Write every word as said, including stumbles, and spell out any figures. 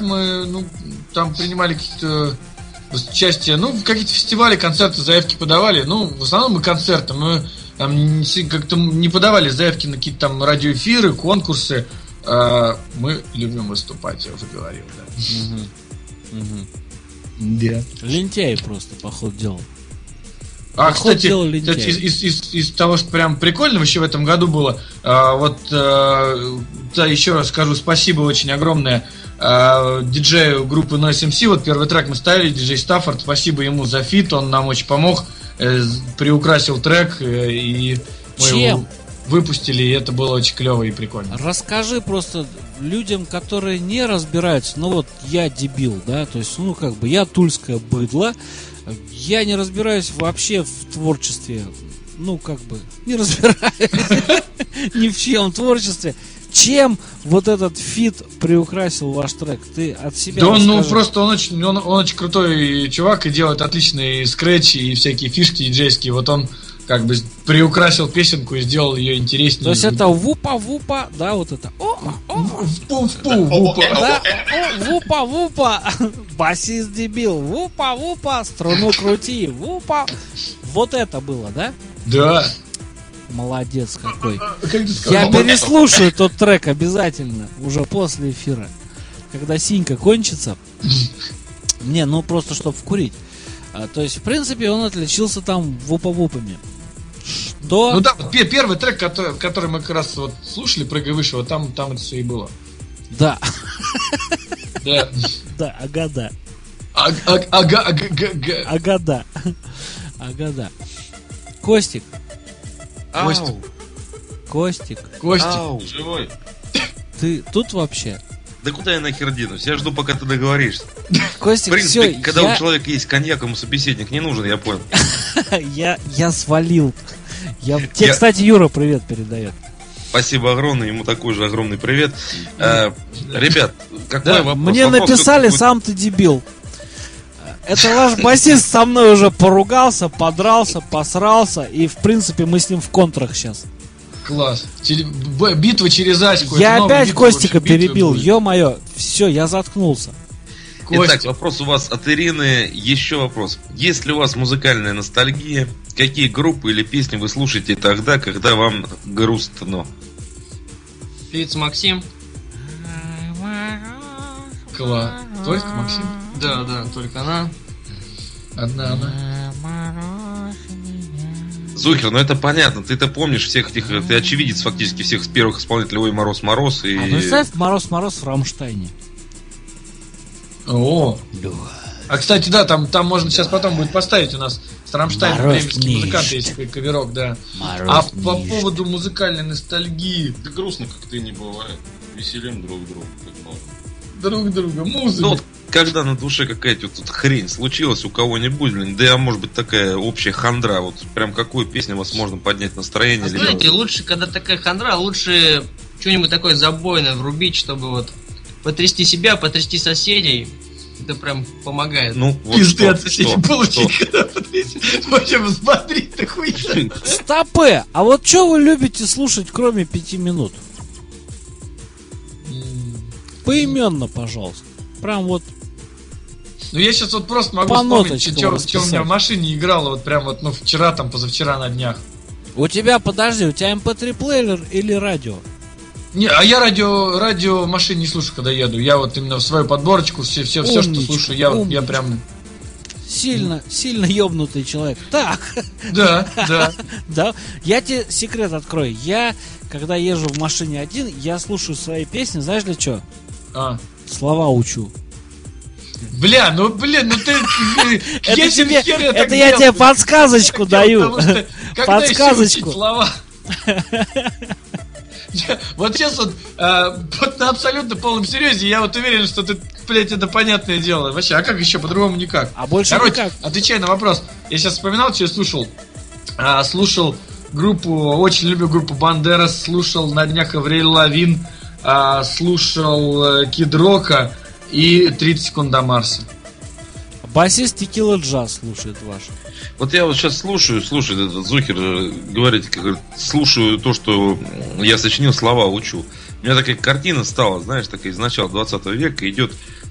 мы, ну, там принимали какие-то участие, ну, в какие-то фестивали, концерты, заявки подавали. Ну, в основном мы концерты. Мы там не, как-то не подавали заявки на какие-то там радиоэфиры, конкурсы. А мы любим выступать, я уже говорил, да. Угу. Угу. Да. Лентяй просто, по ходу дела. А, кстати, кстати из, из, из, из того, что прям прикольного еще в этом году было, а, вот а, да, еще раз скажу спасибо очень огромное а, диджею группы Noise эм си. Вот первый трек мы ставили, диджей Стаффорд. Спасибо ему за фит, он нам очень помог, э, приукрасил трек, э, и мы Чем? его выпустили, и это было очень клево и прикольно. Расскажи просто людям, которые не разбираются. Ну вот я дебил, да, то есть, ну как бы я тульское быдло. Я не разбираюсь вообще в творчестве. Ну, как бы, не разбираюсь ни в чьем творчестве. Чем вот этот фит приукрасил ваш трек? Ты от себя Да он, ну, расскажи. просто он очень, он, он очень крутой чувак и делает отличные скретчи и всякие фишки диджейские. Вот он как бы приукрасил песенку и сделал ее интереснее. То есть это вупа-вупа, да, вот это. О, о, Впу-впу, вупа. да, о, вупа-вупа. Басист дебил. Вупа-вупа, струну крути. Вупа. Вот это было, да? Да. Молодец какой. Как ты сказал? Я переслушаю тот трек обязательно уже после эфира. Когда синька кончится. Не, ну просто чтобы вкурить. А, то есть, в принципе, он отличился там вупа-вупами. Что? Ну да, вот пе- первый трек, который, который мы как раз вот слушали, «Прыгай выше», вот там, там это все и было. Да. Да. Да, ага, да. Ага, ага, ага, ага. Ага, да. Ага, да. Костик. Костик. Костик. Костик. Ау, живой. Ты тут вообще? Да куда я нахер денусь? Я жду, пока ты договоришься. Костик, В принципе, все, когда я... у человека есть коньяк, ему собеседник не нужен, я понял. я, я свалил. Я... Тебе, Я- кстати, Юра привет передает. Спасибо огромное, ему такой же огромный привет. А, ребят, какой Да, вопрос? Мне Вопрос написали, какой- сам ты дебил. Это ваш басист со мной уже поругался, подрался, посрался, и в принципе мы с ним в контрах сейчас. Класс. Теле- б- Битва через Аську. Я Это новая опять битва, Костика вообще, битва перебил, будет. ё-моё, все, я заткнулся. Костя. Итак, вопрос у вас от Ирины. Еще вопрос. Есть ли у вас музыкальная ностальгия? Какие группы или песни вы слушаете тогда, когда вам грустно? Певица Максим. Класс. Только Максим? Да, да, только она. Одна она. Зухер, ну это понятно, ты-то помнишь всех этих, ты очевидец фактически всех первых исполнителей Ой, Мороз, Мороз и... А представь, Мороз-Мороз в Рамштайне. О. А кстати, да, там, там можно сейчас потом будет поставить у нас с Рамштайном Мороз бременские музыканты, ништяк. есть каверок, да. Мороз А по ништяк. поводу музыкальной ностальгии Да грустно как-то и не бывает. Веселим друг друга, как можно. друг друга, музыка. Ну вот, когда на душе какая-то вот тут хрень случилась у кого-нибудь, блин, да, может быть, такая общая хандра, вот прям какую песню вас можно поднять настроение? А или знаете, нет? лучше, когда такая хандра, лучше что-нибудь такое забойное врубить, чтобы вот потрясти себя, потрясти соседей. Это прям помогает. Ну, вот Пизды что, от соседей что, получить, что? когда потрясти. В общем, смотри, ты хуйня. Стопэ! А вот что вы любите слушать, кроме пяти минут? Поименно, пожалуйста. Прям вот. Ну я сейчас вот просто могу По вспомнить, ноточкам что у расписать. меня в машине играло вот прям вот, ну, вчера, там, позавчера на днях. У тебя, подожди, у тебя эм пэ три плеер или радио? Не, а я радио, радио в машине не слушаю, когда еду. Я вот именно в свою подборочку, все, все, все что Умничка, слушаю, я, вот, я умничка. прям... Сильно, сильно ёбнутый человек. Так, Да, да. да. Я тебе секрет открою. Я, когда езжу в машине один, я слушаю свои песни, знаешь для чего? А. Слова учу. Бля, ну блин, ну ты... Это, если тебе- хер я это так я делал, тебе ты подсказочку так делал, даю. потому что когда еще Подсказочку. учить слова? Я- Вот сейчас вот, а, вот на абсолютно полном серьезе, я вот уверен, что ты, блядь, это понятное дело. Вообще, а как еще, по-другому никак. А больше Короче, никак. отвечая на вопрос, я сейчас вспоминал, что я слушал. А, слушал группу, очень люблю группу Бандерас, слушал на днях Авриль Лавин, а, слушал Кид Рока и тридцать секунд до Марса. Басист Текила Джаз слушает ваш. Вот я вот сейчас слушаю, слушаю, этот Зухер э, говорит, как говорит, слушаю то, что я сочинил, слова учу. У меня такая картина стала, знаешь, такая из начала двадцатого века идет